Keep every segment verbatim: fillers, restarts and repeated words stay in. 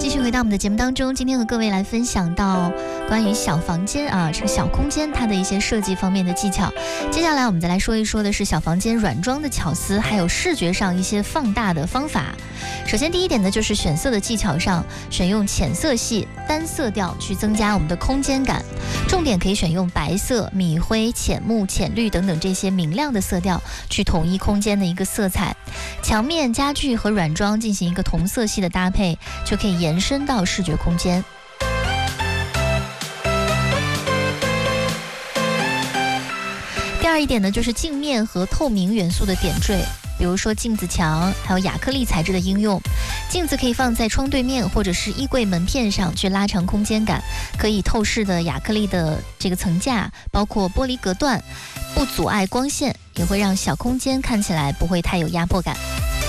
继续回到我们的节目当中，今天和各位来分享到关于小房间啊，这个小空间它的一些设计方面的技巧。接下来我们再来说一说的是小房间软装的巧思，还有视觉上一些放大的方法。首先第一点呢，就是选色的技巧上，选用浅色系、单色调去增加我们的空间感。重点可以选用白色、米灰、浅木、浅绿等等这些明亮的色调，去统一空间的一个色彩。墙面、家具和软装进行一个同色系的搭配，就可以延伸到视觉空间。第二一点呢，就是镜面和透明元素的点缀，比如说镜子墙，还有亚克力材质的应用。镜子可以放在窗对面或者是衣柜门片上，去拉长空间感。可以透视的亚克力的这个层架，包括玻璃隔断，不阻碍光线，也会让小空间看起来不会太有压迫感。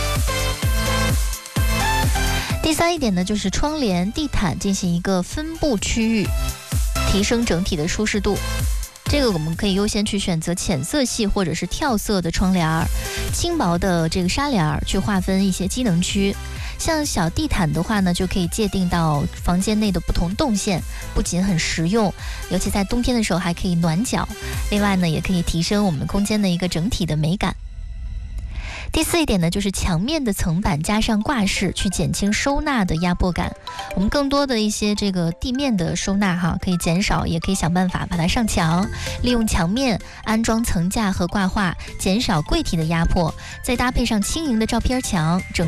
第三一点呢，就是窗帘、地毯进行一个分布区域，提升整体的舒适度。这个我们可以优先去选择浅色系或者是跳色的窗帘，轻薄的这个纱帘去划分一些机能区。像小地毯的话呢，就可以界定到房间内的不同动线，不仅很实用，尤其在冬天的时候还可以暖脚。另外呢，也可以提升我们空间的一个整体的美感。第四一点呢，就是墙面的层板加上挂饰，去减轻收纳的压迫感。我们更多的一些这个地面的收纳哈，可以减少，也可以想办法把它上墙，利用墙面安装层架和挂画，减少柜体的压迫，再搭配上轻盈的照片墙，整